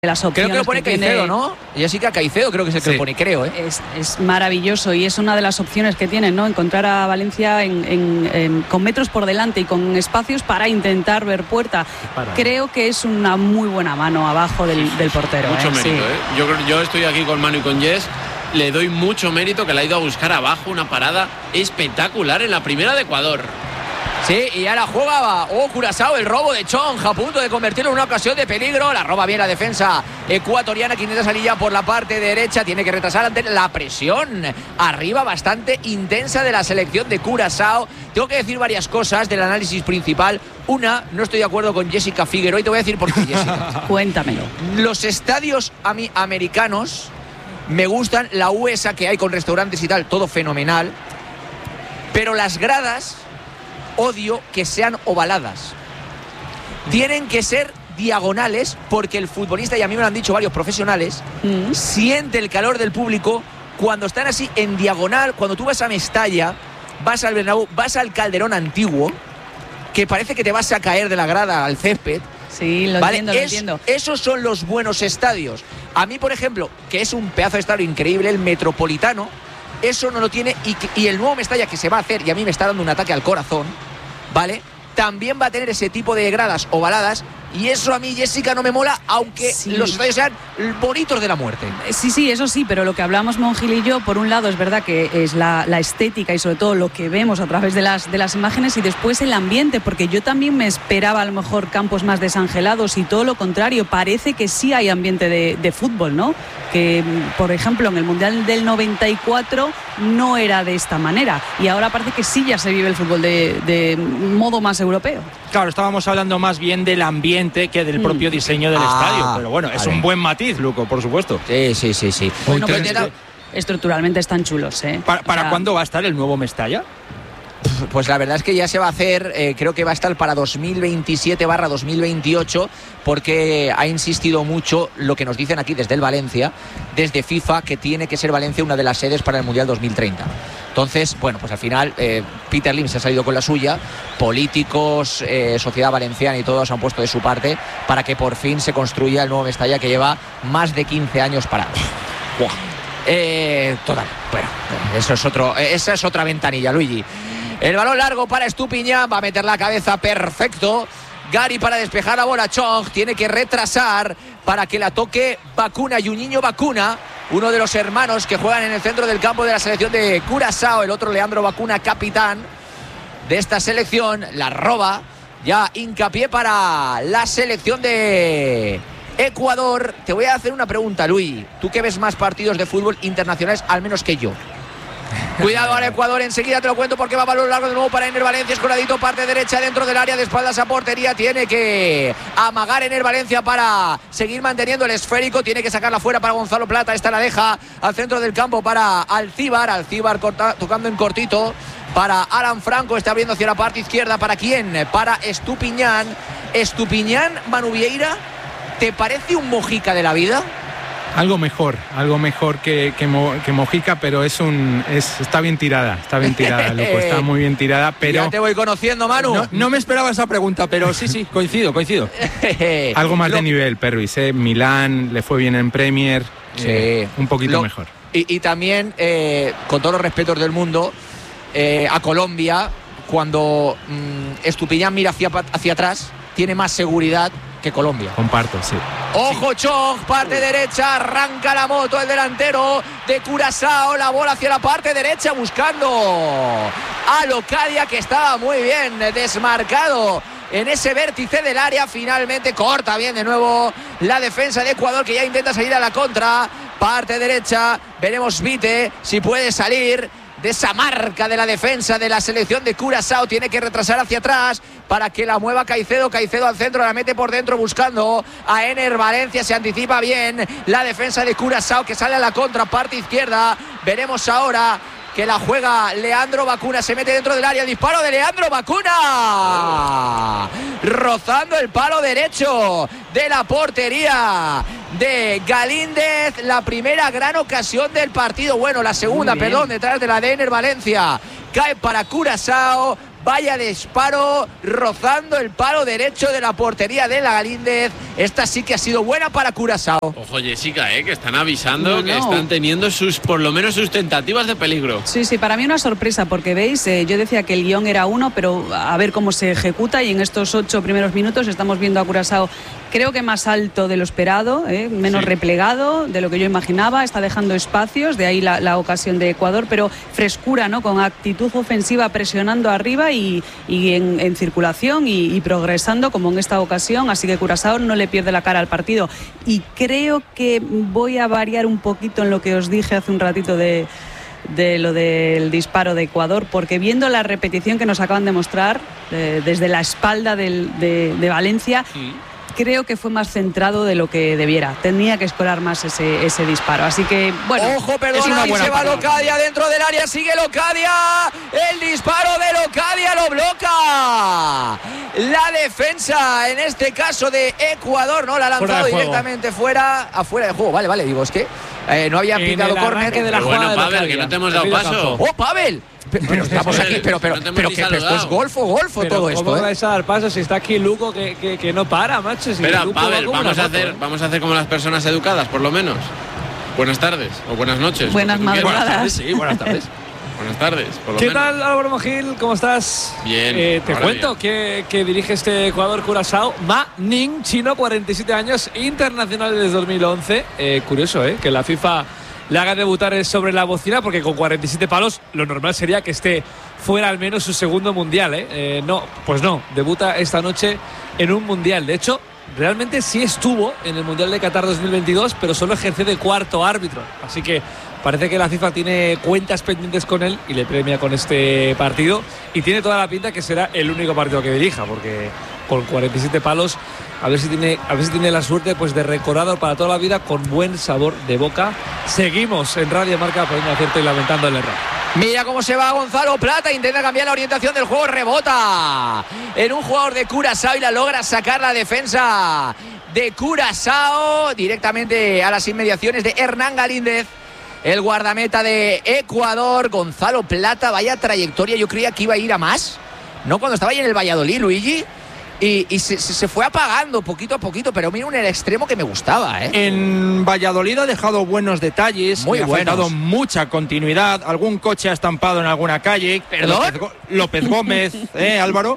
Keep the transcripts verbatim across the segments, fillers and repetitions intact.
las opciones. Creo que lo pone que Caicedo, tiene, ¿no? Jessica Caicedo creo que es el que sí. lo pone, creo, ¿eh? Es, es maravilloso y es una de las opciones que tienen, ¿no? Encontrar a Valencia en, en, en, con metros por delante y con espacios para intentar ver puerta. Para. Creo que es una muy buena mano abajo del, sí, del portero. Mucho ¿eh? mérito, Sí. ¿eh? Yo, yo estoy aquí con Manu y con Jess. Le doy mucho mérito que le ha ido a buscar abajo una parada espectacular en la primera de Ecuador. Sí, y ahora juega oh, Curazao, el robo de Chong, a punto de convertirlo en una ocasión de peligro. La roba bien la defensa ecuatoriana, que intenta salir ya por la parte derecha. Tiene que retrasar ante la presión arriba bastante intensa de la selección de Curazao. Tengo que decir varias cosas del análisis principal. Una, no estoy de acuerdo con Jessica Figueroa y te voy a decir por qué, Jessica. Cuéntamelo. Los estadios ami- americanos me gustan, la U S A que hay con restaurantes y tal, todo fenomenal. Pero las gradas odio que sean ovaladas. Tienen que ser diagonales porque el futbolista, y a mí me lo han dicho varios profesionales, Mm. siente el calor del público cuando están así en diagonal. Cuando tú vas a Mestalla, vas al Bernabéu, vas al Calderón antiguo, que parece que te vas a caer de la grada al césped. Sí, lo ¿Vale? entiendo, lo Es- entiendo. Esos son los buenos estadios. A mí, por ejemplo, que es un pedazo de estadio increíble, el Metropolitano, eso no lo tiene, y, que- y el nuevo Mestalla que se va a hacer, y a mí me está dando un ataque al corazón, ¿vale? También va a tener ese tipo de gradas ovaladas, y eso a mí, Jessica, no me mola, aunque Sí. los estadios sean bonitos de la muerte. Sí, sí, eso sí, pero lo que hablamos Monjil y yo, por un lado es verdad que es la, la estética y sobre todo lo que vemos a través de las, de las imágenes, y después el ambiente, porque yo también me esperaba a lo mejor campos más desangelados y todo lo contrario, parece que sí hay ambiente de, de fútbol, ¿no? Que, por ejemplo, en el Mundial del noventa y cuatro no era de esta manera, y ahora parece que sí ya se vive el fútbol de, de modo más europeo. Claro, estábamos hablando más bien del ambiente que del Mm. propio diseño del Ah, estadio. Pero bueno, es vale. un buen matiz, Luco, por supuesto. Sí, sí, sí, sí. Bueno, Yo pues entiendo- estructuralmente están chulos, ¿eh? ¿Para, O para sea, cuándo va a estar el nuevo Mestalla? Pues la verdad es que ya se va a hacer, eh, creo que va a estar para dos mil veintisiete barra dos mil veintiocho, porque ha insistido mucho lo que nos dicen aquí desde el Valencia, desde FIFA, que tiene que ser Valencia una de las sedes para el Mundial dos mil treinta. Entonces, bueno, pues al final eh, Peter Lim se ha salido con la suya, políticos, eh, sociedad valenciana y todos han puesto de su parte para que por fin se construya el nuevo Mestalla, que lleva más de quince años parado. Buah. Eh, total, bueno, eso es otro, esa es otra ventanilla, Luigi. El balón largo para Estupiñán, va a meter la cabeza perfecto. Gary para despejar la bola. Chong tiene que retrasar para que la toque Bacuna, Juninho Bacuna, uno de los hermanos que juegan en el centro del campo de la selección de Curazao. El otro, Leandro Bacuna, capitán de esta selección. La roba, ya hincapié para la selección de Ecuador. Te voy a hacer una pregunta, Luis. Tú que ves más partidos de fútbol internacionales, al menos que yo. Cuidado al Ecuador, enseguida te lo cuento porque va balón largo de nuevo para Ener Valencia, escoradito, parte derecha dentro del área, de espaldas a portería, tiene que amagar Ener Valencia para seguir manteniendo el esférico, tiene que sacarla fuera para Gonzalo Plata, esta la deja al centro del campo para Alcíbar, Alcíbar corta, tocando en cortito para Alan Franco, está abriendo hacia la parte izquierda, ¿para quién? Para Estupiñán, Estupiñán, Manu Vieira, ¿te parece un Mojica de la vida? Algo mejor, algo mejor que, que, Mo, que Mojica, pero es un es, está bien tirada, está bien tirada, Luco, está muy bien tirada, pero... Ya te voy conociendo, Manu. No, no me esperaba esa pregunta, pero sí, sí, coincido, coincido. Algo más Lo- de nivel, Pervis, ¿eh? Milán, le fue bien en Premier, Sí. eh, un poquito Lo- mejor. Y, y también, eh, con todos los respetos del mundo, eh, a Colombia, cuando mm, Estupiñán mira hacia, pa- hacia atrás, tiene más seguridad que Colombia. Comparto, sí. Ojo, Chong, parte derecha, arranca la moto el delantero de Curazao, la bola hacia la parte derecha buscando a Locadia, que estaba muy bien desmarcado en ese vértice del área. Finalmente corta bien de nuevo la defensa de Ecuador, que ya intenta salir a la contra, parte derecha, veremos Vite si puede salir de esa marca de la defensa de la selección de Curazao. Tiene que retrasar hacia atrás para que la mueva Caicedo. Caicedo al centro, la mete por dentro buscando a Ener Valencia. Se anticipa bien la defensa de Curazao, que sale a la contra, parte izquierda. Veremos ahora que la juega Leandro Bacuna, se mete dentro del área, el disparo de Leandro Bacuna, rozando el palo derecho de la portería de Galíndez, la primera gran ocasión del partido, bueno, la segunda, perdón, detrás de la de Ener Valencia, cae para Curazao, Vaya disparo rozando el palo derecho de la portería de la Galíndez. Esta sí que ha sido buena para Curazao. Ojo, Jessica, ¿eh? que están avisando no, que no. están teniendo sus, por lo menos sus tentativas de peligro. Sí, sí, para mí una sorpresa, porque veis, eh, yo decía que el guión era uno, pero a ver cómo se ejecuta, y en estos ocho primeros minutos estamos viendo a Curazao, creo que más alto de lo esperado, eh, menos Sí. replegado de lo que yo imaginaba, está dejando espacios, de ahí la, la ocasión de Ecuador, pero frescura, ¿no? Con actitud ofensiva, presionando arriba y, y en, en circulación y, y progresando como en esta ocasión, así que Curazao no le pierde la cara al partido. Y creo que voy a variar un poquito en lo que os dije hace un ratito de, de lo del disparo de Ecuador, porque viendo la repetición que nos acaban de mostrar eh, desde la espalda del, de, de Valencia, Sí. creo que fue más centrado de lo que debiera. Tenía que escorar más ese, ese disparo. Así que, bueno. Ojo, es perdona, una ahí buena se va parada. Locadia dentro del área, sigue Locadia. El disparo de Locadia lo bloca la defensa, en este caso de Ecuador, ¿no? La ha Fuera lanzado de juego. directamente fuera, afuera de juego. Vale, vale, digo, es que eh, no había En pitado el córner. arranque de la Pero jugada bueno, de Pavel, Locadia. que no te hemos dado Medio paso. campo. ¡Oh, Pavel! Pero, pero estamos aquí, pero, pero, No te hemos pero ni que pero esto es saludado. golfo, golfo Pero todo ¿cómo esto, ¿eh? vais a dar paso si está aquí Luco que, que, que no para, macho? Si Espera, Luco va Pavel, como vamos una a, moto, hacer, ¿eh? vamos a hacer como las personas educadas, por lo menos. Buenas tardes o buenas noches. Buenas lo que tú quieras. madrugadas. Sí, buenas tardes. Buenas tardes, por lo ¿Qué menos. tal, Álvaro Mojil? ¿Cómo estás? Bien, Eh, te ahora cuento bien. que, que dirige este Ecuador Curazao. Ma Ning, chino, cuarenta y siete años, internacional desde dos mil once. Eh, curioso, ¿eh? Que la FIFA le haga debutar sobre la bocina, porque con cuarenta y siete palos lo normal sería que esté fuera al menos su segundo mundial, ¿eh? Eh, no, pues no, debuta esta noche en un mundial. De hecho, realmente sí estuvo en el Mundial de Qatar dos mil veintidós, pero solo ejerce de cuarto árbitro. Así que parece que la FIFA tiene cuentas pendientes con él y le premia con este partido. Y tiene toda la pinta que será el único partido que dirija, porque con cuarenta y siete palos, a ver si tiene, a ver si tiene la suerte pues de recordado para toda la vida con buen sabor de boca. Seguimos en Radio Marca poniendo acierto y lamentando el error. Mira cómo se va Gonzalo Plata, intenta cambiar la orientación del juego, rebota en un jugador de Curazao y la logra sacar la defensa de Curazao directamente a las inmediaciones de Hernán Galíndez, el guardameta de Ecuador. Gonzalo Plata, vaya trayectoria, yo creía que iba a ir a más, ¿no? Cuando estaba ahí en el Valladolid, Luigi, y, y se, se fue apagando poquito a poquito, pero mira un el extremo que me gustaba, ¿eh? En Valladolid ha dejado buenos detalles, Muy le ha faltado buenos. mucha continuidad, algún coche ha estampado en alguna calle. ¿Perdón? López, Go- López Gómez, ¿eh, Álvaro?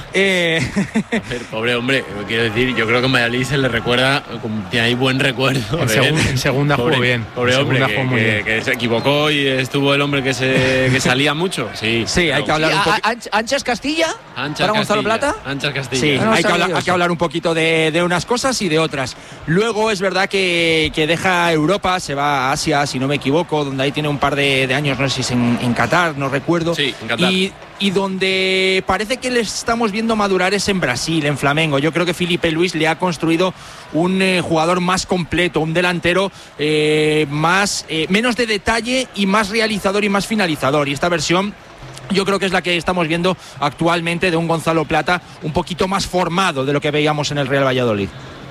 Eh, A ver, pobre hombre, quiero decir, yo creo que en Valladolid se le recuerda, como tiene ahí buen recuerdo. En de él. segun- en segunda Pobre- jugó bien. Pobre En hombre, segunda que, jugó muy que- bien. que se equivocó y estuvo el hombre que se que salía mucho. Sí, Sí, hay que hablar Sí, un a- poquito. a- Anch- ¿Anchas Castilla? Anchas ¿Para Gonzalo Castilla, Plata? Anchas Castilla. Sí, No hay, que sabía hablar, yo hay eso. que hablar un poquito de, de unas cosas y de otras. Luego es verdad que, que deja Europa, se va a Asia, si no me equivoco, donde ahí tiene un par de, de años, no sé si es en, en Qatar, no recuerdo. Sí, en Qatar. Y, y donde parece que le estamos viendo madurar es en Brasil, en Flamengo. Yo creo que Felipe Luis le ha construido un eh, jugador más completo, un delantero eh, más eh, menos de detalle y más realizador y más finalizador. Y esta versión yo creo que es la que estamos viendo actualmente de un Gonzalo Plata un poquito más formado de lo que veíamos en el Real Valladolid.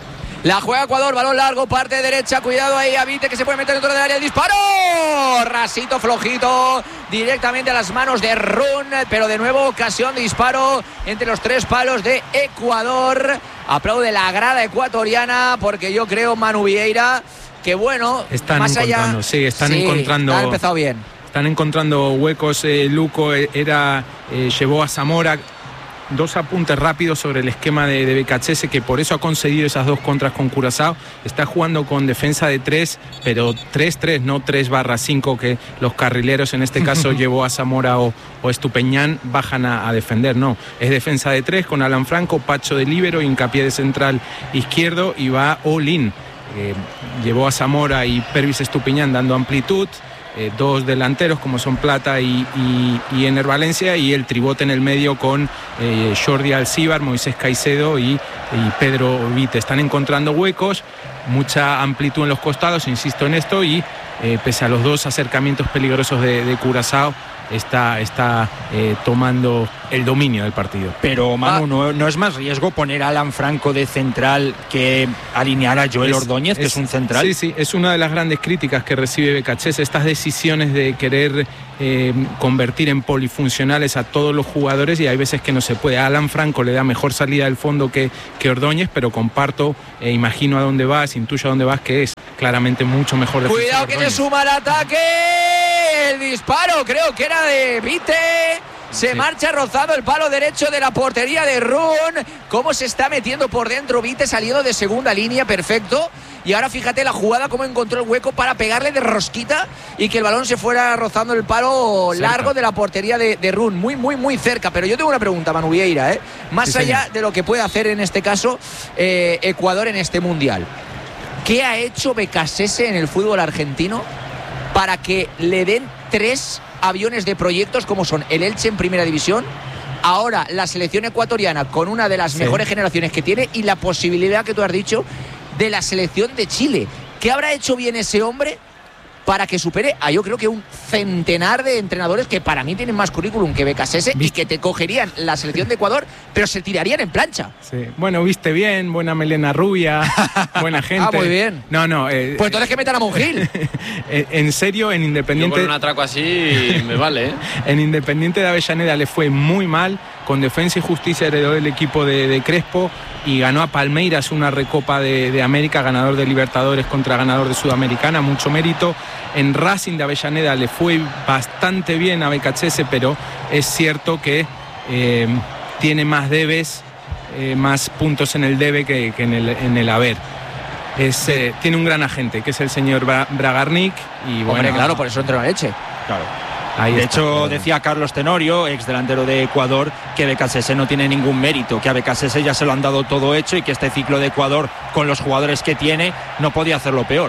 La juega Ecuador, balón largo, parte derecha, cuidado ahí, Avite que se puede meter dentro del área, el disparo, rasito, flojito, directamente a las manos de Run, pero de nuevo ocasión de disparo entre los tres palos de Ecuador. Aplaude la grada ecuatoriana porque yo creo, Manu Vieira, que bueno, Están más allá, encontrando, sí, están encontrando- Ha empezado bien. Están encontrando huecos. eh, Luco eh, era, eh, llevó a Zamora dos apuntes rápidos sobre el esquema de, de Becachese, que por eso ha conseguido esas dos contras con Curazao. Está jugando con defensa de tres, pero tres tres, no tres barra cinco, que los carrileros en este caso llevó a Zamora o, o Estupeñán bajan a, a defender. No, es defensa de tres con Alan Franco, Pacho de líbero, hincapié de central izquierdo y va all-in. Eh, llevó a Zamora y Pervis Estupiñán dando amplitud, eh, dos delanteros como son Plata y, y, y Ener Valencia, y el tribote en el medio con eh, Jordi Alcíbar, Moisés Caicedo y, y Pedro Vite. Están encontrando huecos, mucha amplitud en los costados, insisto en esto, y eh, pese a los dos acercamientos peligrosos de, de Curazao, está, está eh, tomando el dominio del partido. Pero Manu, ah. no, no es más riesgo poner a Alan Franco de central que alinear a Joel es, Ordóñez, que es, es un central. Sí, sí, es una de las grandes críticas que recibe Becachese, estas decisiones de querer eh, convertir en polifuncionales a todos los jugadores, y hay veces que no se puede. A Alan Franco le da mejor salida del fondo que, que Ordóñez, pero comparto, eh, imagino a dónde vas, intuyo a dónde vas, que es claramente mucho mejor defensa. Cuidado que le suma el ataque, el disparo creo que era de Vite. Se sí. marcha rozado el palo derecho de la portería de Run. Cómo se está metiendo por dentro Vite, saliendo de segunda línea, perfecto. Y ahora fíjate la jugada, cómo encontró el hueco para pegarle de rosquita y que el balón se fuera rozando el palo cerca. largo de la portería de, de Run. Muy, muy, muy cerca. Pero yo tengo una pregunta, Manu Vieira, ¿eh? Más sí, allá señor. de lo que puede hacer en este caso eh, Ecuador en este Mundial. ¿Qué ha hecho Becachese en el fútbol argentino para que le den tres aviones de proyectos como son el Elche en primera división, ahora la selección ecuatoriana con una de las sí. mejores generaciones que tiene, y la posibilidad que tú has dicho de la selección de Chile? ¿Qué habrá hecho bien ese hombre para que supere a, yo creo que un centenar de entrenadores que para mí tienen más currículum que Becachese y que te cogerían la selección de Ecuador, pero se tirarían en plancha? Sí. Bueno, viste bien, buena melena rubia, buena gente. Ah, muy bien. No, no. Eh, pues entonces que metan a Monjil. En serio, en Independiente. Yo con un atraco así me vale, ¿eh? En Independiente de Avellaneda le fue muy mal. Con Defensa y Justicia heredó el equipo de, de Crespo y ganó a Palmeiras una Recopa de, de América, ganador de Libertadores contra ganador de Sudamericana, mucho mérito. En Racing de Avellaneda le fue bastante bien a Becachese, pero es cierto que eh, tiene más debes, eh, más puntos en el debe que, que en, el, en el haber. Es, eh, tiene un gran agente, que es el señor Bra- Bragarnik. Y bueno, hombre, claro, por eso entró en Leche. Claro. Ahí de está, hecho, decía Carlos Tenorio, ex delantero de Ecuador, que Becachese no tiene ningún mérito, que a Becachese ya se lo han dado todo hecho y que este ciclo de Ecuador, con los jugadores que tiene, no podía hacerlo peor.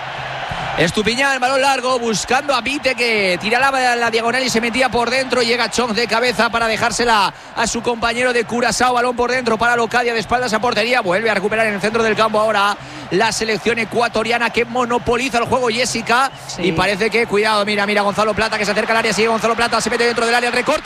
Estupiñán, balón largo, buscando a Vite, que tiraba la, la diagonal y se metía por dentro. Llega Chong de cabeza para dejársela a su compañero de Curazao. Balón por dentro para Locadia, de espaldas a portería. Vuelve a recuperar en el centro del campo ahora la selección ecuatoriana, que monopoliza el juego, Jessica. Sí. Y parece que, cuidado, mira, mira Gonzalo Plata, que se acerca al área. Sigue Gonzalo Plata, se mete dentro del área. El recorte.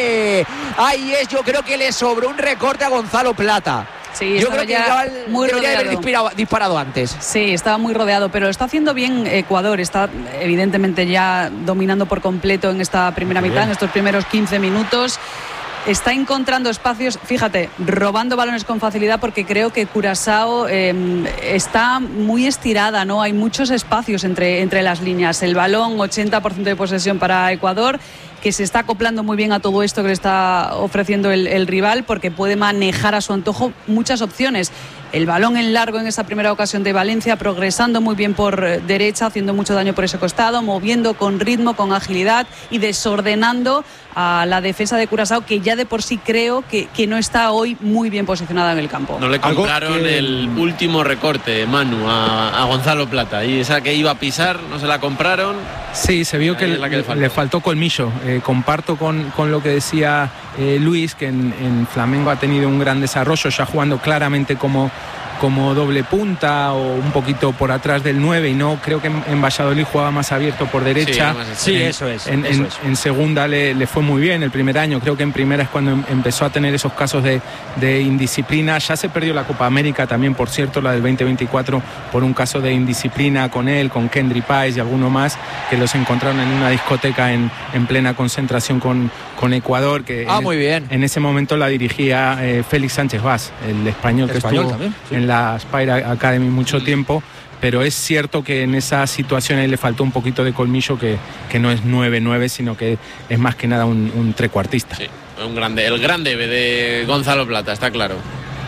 Ahí es, yo creo que le sobró un recorte a Gonzalo Plata. Sí, yo creo que ya muy debería haber disparado, disparado antes. Sí, estaba muy rodeado, pero está haciendo bien Ecuador. Está evidentemente ya dominando por completo en esta primera mitad, en estos primeros quince minutos. Está encontrando espacios, fíjate, robando balones con facilidad, porque creo que Curazao eh, está muy estirada, ¿no? Hay muchos espacios entre, entre las líneas. El balón, ochenta por ciento de posesión para Ecuador, que se está acoplando muy bien a todo esto que le está ofreciendo el, el rival, porque puede manejar a su antojo muchas opciones. El balón en largo en esa primera ocasión de Valencia, progresando muy bien por derecha, haciendo mucho daño por ese costado, moviendo con ritmo, con agilidad y desordenando a la defensa de Curazao, que ya de por sí creo que, que no está hoy muy bien posicionada en el campo. No le compraron que... el último recorte, Manu, a, a Gonzalo Plata, y esa que iba a pisar no se la compraron. Sí, se vio que, le, que le, faltó. le faltó colmillo. Eh, comparto con, con lo que decía eh, Luis, que en, en Flamengo ha tenido un gran desarrollo, ya jugando claramente como como doble punta o un poquito por atrás del nueve, y no creo que en, en Valladolid jugaba más abierto por derecha. Sí, sí, eso es. En, eso en, es. en segunda le, le fue muy bien el primer año. Creo que en primera es cuando em, empezó a tener esos casos de, de indisciplina. Ya se perdió la Copa América también, por cierto, la del veinte veinticuatro, por un caso de indisciplina con él, con Kendry Páez y alguno más, que los encontraron en una discoteca en, en plena concentración con, con Ecuador, que ah, en, muy bien. en ese momento la dirigía eh, Félix Sánchez Vaz, el español, el que español estuvo también, sí. en la Spire Academy mucho tiempo, pero es cierto que en esa situación ahí le faltó un poquito de colmillo, que, que no es nueve nueve, sino que es más que nada un, un trecuartista. Sí, un grande, el grande de Gonzalo Plata, está claro.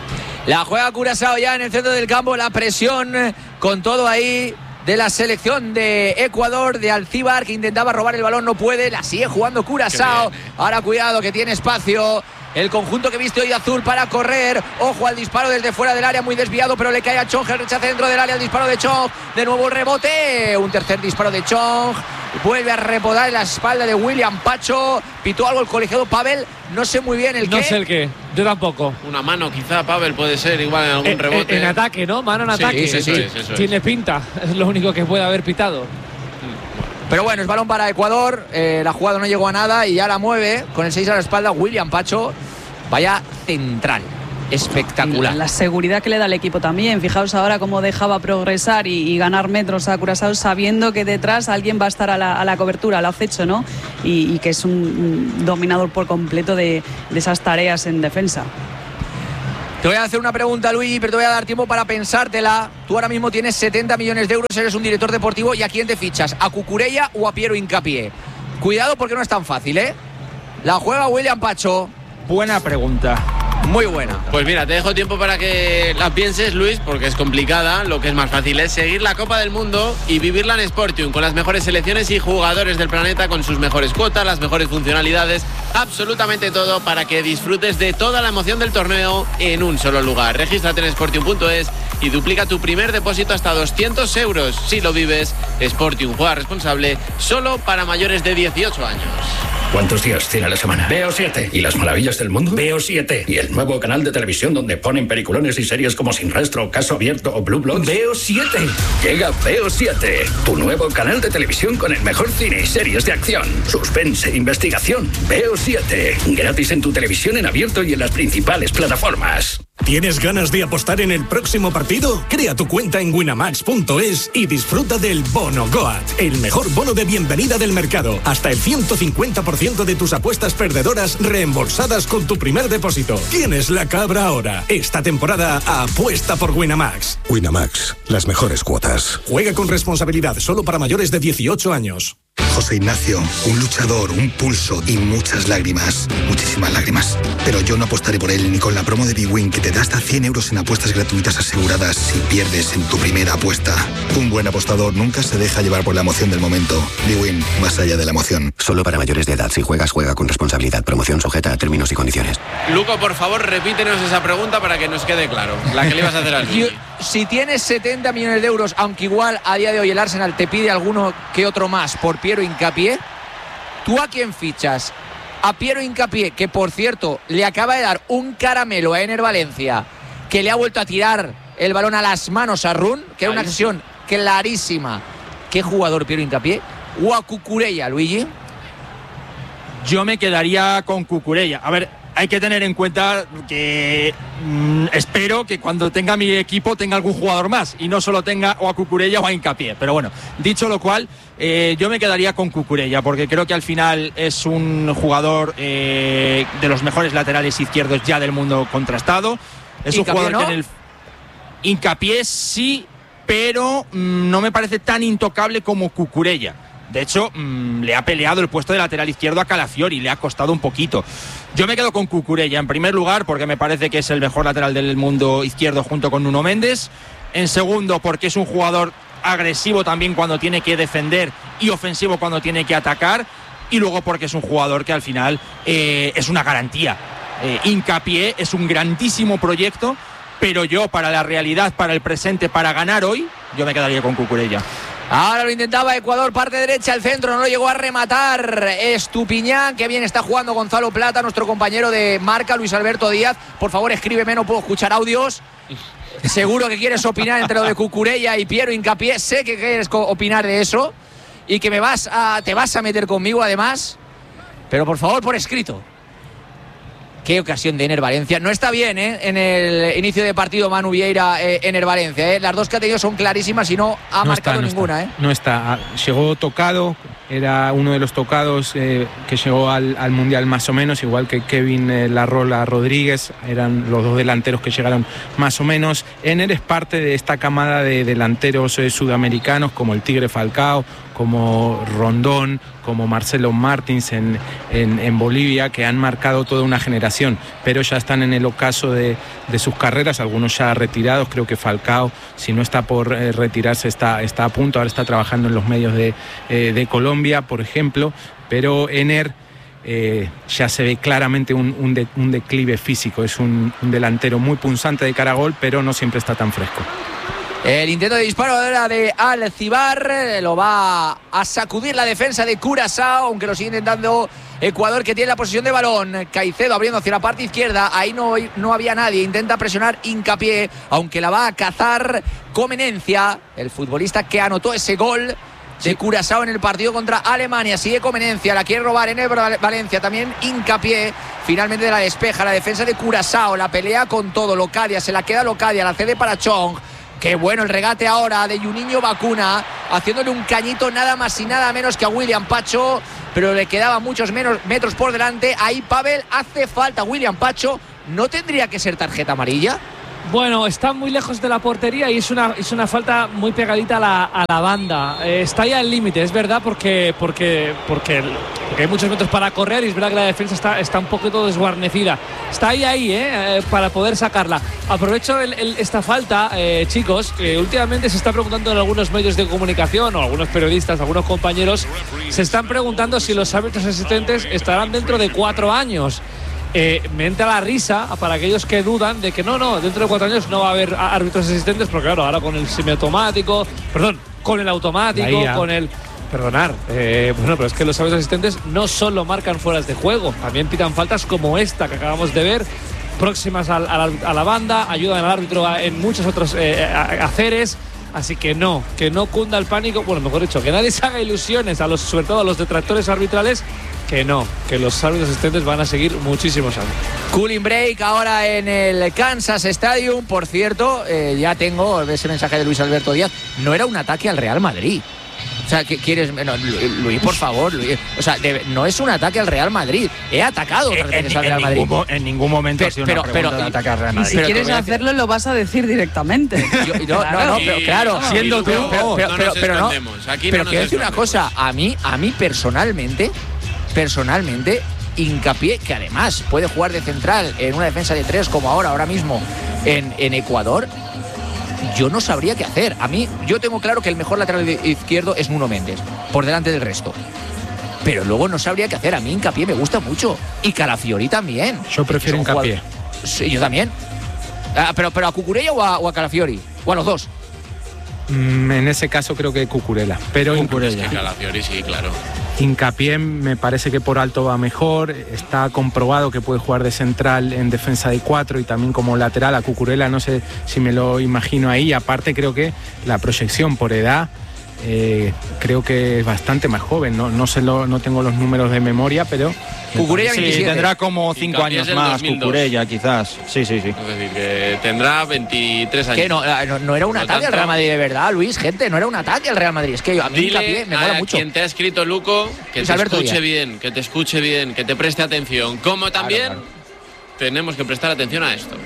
La juega Curazao ya en el centro del campo, la presión con todo ahí de la selección de Ecuador, de Alcíbar, que intentaba robar el balón, no puede, la sigue jugando Curazao. Ahora cuidado, que tiene espacio el conjunto que viste hoy azul para correr. Ojo al disparo desde fuera del área, muy desviado, pero le cae a Chong, el rechace dentro del área, el disparo de Chong, de nuevo el rebote, un tercer disparo de Chong, vuelve a repodar en la espalda de William Pacho. Pitó algo el colegiado Pavel, no sé muy bien el no qué. No sé el qué, yo tampoco. Una mano quizá, Pavel, puede ser, igual en algún eh, rebote. En ataque, ¿no? Mano en sí, ataque. Sí, sí, eso es, eso Tiene es. pinta, es lo único que puede haber pitado. Pero bueno, es balón para Ecuador, eh, la jugada no llegó a nada y ya la mueve con el seis a la espalda William Pacho. Vaya central, espectacular. La seguridad que le da al equipo también. Fijaos ahora cómo dejaba progresar y, y ganar metros a Curazao sabiendo que detrás alguien va a estar a la, a la cobertura, al acecho, ¿no? Y, y que es un, un dominador por completo de, de esas tareas en defensa. Te voy a hacer una pregunta, Luis, pero te voy a dar tiempo para pensártela. Tú ahora mismo tienes setenta millones de euros, eres un director deportivo, ¿y a quién te fichas? ¿A Cucurella o a Piero Hincapié? Cuidado porque no es tan fácil, ¿eh? La juega William Pacho. Buena pregunta. Muy buena. Pues mira, te dejo tiempo para que la pienses, Luis, porque es complicada. Lo que es más fácil es seguir la Copa del Mundo y vivirla en Sportium, con las mejores selecciones y jugadores del planeta, con sus mejores cuotas, las mejores funcionalidades, absolutamente todo para que disfrutes de toda la emoción del torneo en un solo lugar. Regístrate en sportium punto es y duplica tu primer depósito hasta doscientos euros. Si lo vives, Sportium, juega responsable, solo para mayores de dieciocho años. ¿Cuántos días tiene a la semana? Veo siete. ¿Y las maravillas del mundo? Veo siete. ¿Y el nuevo canal de televisión donde ponen peliculones y series como Sin Rastro, Caso Abierto o Blue Bloods? Veo siete. Llega Veo siete, tu nuevo canal de televisión con el mejor cine y series de acción, suspense, investigación. Veo siete. Gratis en tu televisión en abierto y en las principales plataformas. ¿Tienes ganas de apostar en el próximo partido? Crea tu cuenta en winamax punto es y disfruta del Bono Goat, el mejor bono de bienvenida del mercado. Hasta el ciento cincuenta por ciento de tus apuestas perdedoras reembolsadas con tu primer depósito. Tienes la cabra ahora. Esta temporada apuesta por Winamax. Winamax, las mejores cuotas. Juega con responsabilidad, solo para mayores de dieciocho años. José Ignacio, un luchador, un pulso y muchas lágrimas. Muchísimas lágrimas. Pero yo no apostaré por él ni con la promo de bwin, que te da hasta cien euros en apuestas gratuitas aseguradas si pierdes en tu primera apuesta. Un buen apostador nunca se deja llevar por la emoción del momento. bwin, más allá de la emoción. Solo para mayores de edad. Si juegas, juega con responsabilidad. Promoción sujeta a términos y condiciones. Luco, por favor, repítenos esa pregunta para que nos quede claro. La que le ibas a hacer al Luis. Si tienes setenta millones de euros, aunque igual a día de hoy el Arsenal te pide alguno que otro más por Piero Hincapié, ¿tú a quién fichas? A Piero Hincapié, que por cierto le acaba de dar un caramelo a Ener Valencia, que le ha vuelto a tirar el balón a las manos a Run, que era una acción clarísima. ¿Qué jugador Piero Hincapié? ¿O a Cucurella, Luigi? Yo me quedaría con Cucurella. A ver, hay que tener en cuenta que mmm, espero que cuando tenga mi equipo tenga algún jugador más y no solo tenga o a Cucurella o a Hincapié. Pero bueno, dicho lo cual, eh, yo me quedaría con Cucurella porque creo que al final es un jugador eh, de los mejores laterales izquierdos ya del mundo contrastado. Es un jugador ¿no? que en el Hincapié sí, pero mmm, no me parece tan intocable como Cucurella. De hecho, mmm, le ha peleado el puesto de lateral izquierdo a Calafiori, le ha costado un poquito. Yo me quedo con Cucurella en primer lugar porque me parece que es el mejor lateral del mundo izquierdo junto con Nuno Méndez. En segundo, porque es un jugador agresivo también cuando tiene que defender y ofensivo cuando tiene que atacar. Y luego porque es un jugador que al final eh, es una garantía. Eh, Hincapié es un grandísimo proyecto, pero yo para la realidad, para el presente, para ganar hoy, yo me quedaría con Cucurella. Ahora lo intentaba Ecuador, parte derecha, el centro, no lo llegó a rematar Estupiñán, que bien está jugando Gonzalo Plata, nuestro compañero de marca, Luis Alberto Díaz. Por favor, escríbeme, no puedo escuchar audios. Seguro que quieres opinar entre lo de Cucurella y Piero Hincapié, sé que quieres opinar de eso y que me vas a, te vas a meter conmigo además, pero por favor, por escrito. Qué ocasión de Ener Valencia. No está bien, ¿eh? En el inicio de partido Manu Vieira, eh, Ener Valencia. ¿eh? Las dos que ha tenido son clarísimas y no ha no marcado está, no ninguna. Está. ¿eh? No está. Llegó tocado. Era uno de los tocados eh, que llegó al, al Mundial más o menos, igual que Kevin eh, Larrola Rodríguez. Eran los dos delanteros que llegaron más o menos. Ener es parte de esta camada de delanteros eh, sudamericanos como el Tigre Falcao, como Rondón, como Marcelo Martins en, en, en Bolivia, que han marcado toda una generación, pero ya están en el ocaso de, de sus carreras, algunos ya retirados. Creo que Falcao, si no está por eh, retirarse, está, está a punto, ahora está trabajando en los medios de, eh, de Colombia, por ejemplo, pero Ener eh, ya se ve claramente un, un, de, un declive físico, es un, un delantero muy punzante de cara a gol, pero no siempre está tan fresco. El intento de disparo ahora de Alcibar lo va a sacudir la defensa de Curazao, aunque lo sigue intentando Ecuador, que tiene la posesión de balón. Caicedo abriendo hacia la parte izquierda, ahí no, no había nadie, intenta presionar Hincapié, aunque la va a cazar Comenencia, el futbolista que anotó ese gol de Curazao en el partido contra Alemania. Sigue Comenencia, la quiere robar en el Valencia, también Hincapié, finalmente de la despeja, la defensa de Curazao, la pelea con todo, Locadia, se la queda Locadia, la cede para Chong. Qué bueno el regate ahora de Juninho Bacuna, haciéndole un cañito nada más y nada menos que a William Pacho, pero le quedaban muchos menos metros por delante. Ahí Pavel, hace falta William Pacho, ¿no tendría que ser tarjeta amarilla? Bueno, está muy lejos de la portería y es una, es una falta muy pegadita a la, a la banda. Eh, está ya al límite, es verdad, porque, porque, porque, porque hay muchos metros para correr y es verdad que la defensa está, está un poquito desguarnecida. Está ahí, ahí, eh, para poder sacarla. Aprovecho el, el, esta falta, eh, chicos, que últimamente se está preguntando en algunos medios de comunicación o algunos periodistas, algunos compañeros, se están preguntando si los árbitros asistentes estarán dentro de cuatro años. Eh, me entra la risa para aquellos que dudan de que no, no, dentro de cuatro años no va a haber árbitros asistentes, porque claro, ahora con el semiautomático, perdón, con el automático, con el... Perdonar, eh, bueno, pero es que los árbitros asistentes no solo marcan fueras de juego, también pitan faltas como esta que acabamos de ver, próximas a, a, la, a la banda, ayudan al árbitro a, en muchos otros eh, haceres. Así que no, que no cunda el pánico, bueno, mejor dicho, que nadie se haga ilusiones, a los, sobre todo a los detractores arbitrales, que no, que los árbitros asistentes van a seguir muchísimos años. Cooling break ahora en el Kansas Stadium. Por cierto, eh, ya tengo ese mensaje de Luis Alberto Díaz. No era un ataque al Real Madrid. O sea, ¿qué quieres? No, Luis, por favor, Luis. O sea, de, no es un ataque al Real Madrid. He atacado en, en, al Real Madrid. Ningún, en ningún momento pero, ha sido una pero, pero, de ataque al Real Madrid. Y si pero, quieres pero, hacerlo, lo vas a decir directamente. Yo, no, claro, no, no, pero claro. Sí, siendo tú. Pero, pero, pero, no pero, pero no. Aquí pero no quiero decir una cosa. A mí, a mí personalmente, personalmente, Hincapié, que además puede jugar de central en una defensa de tres como ahora, ahora mismo en, en Ecuador, yo no sabría qué hacer. A mí, yo tengo claro que el mejor lateral izquierdo es Nuno Méndez, por delante del resto. Pero luego no sabría qué hacer. A mí Hincapié me gusta mucho. Y Calafiori también. Yo prefiero Hincapié. Jugador... Sí, yo también. Ah, pero, pero a Cucurella o a, o a Calafiori. O a los dos. Mm, en ese caso creo que Cucurella. Pero Cucurella. Es que Calafiori sí, claro. Hincapié me parece que por alto va mejor, está comprobado que puede jugar de central en defensa de cuatro y también como lateral. A Cucurella no sé si me lo imagino ahí, aparte creo que la proyección por edad eh, creo que es bastante más joven, no, no, sé lo, no tengo los números de memoria, pero... Cucurella sí, tendrá como cinco años más, Cucurella quizás. Sí, sí, sí. Es decir, que tendrá veintitrés años. Que no, no, no era un ataque al Real Madrid de verdad, Luis, gente, no era un ataque al Real Madrid. Es que yo, a mí Hincapié me mola mucho. Quien te ha escrito, Luco, que te escuche bien, que te escuche bien, que te preste atención. Como también claro, claro. tenemos que prestar atención a esto.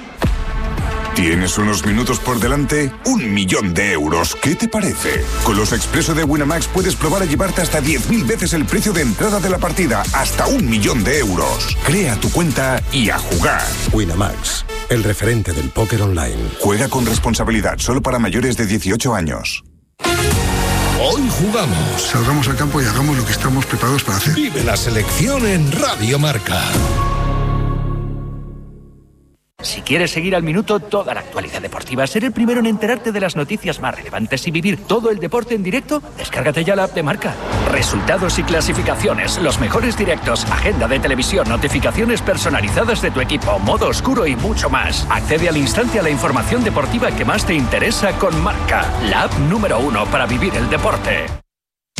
¿Tienes unos minutos por delante? Un millón de euros. ¿Qué te parece? Con los Expreso de Winamax puedes probar a llevarte hasta diez mil veces el precio de entrada de la partida. Hasta un millón de euros. Crea tu cuenta y a jugar. Winamax, el referente del póker online. Juega con responsabilidad, solo para mayores de dieciocho años. Hoy jugamos. Salgamos al campo y hagamos lo que estamos preparados para hacer. Vive la selección en Radio Marca. Si quieres seguir al minuto toda la actualidad deportiva, ser el primero en enterarte de las noticias más relevantes y vivir todo el deporte en directo, descárgate ya la app de Marca. Resultados y clasificaciones, los mejores directos, agenda de televisión, notificaciones personalizadas de tu equipo, modo oscuro y mucho más. Accede al instante a la información deportiva que más te interesa con Marca, la app número uno para vivir el deporte.